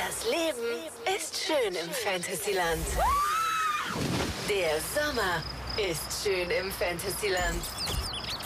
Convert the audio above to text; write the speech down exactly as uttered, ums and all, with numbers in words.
Das Leben ist schön im Fantasyland. Der Sommer ist schön im Fantasyland.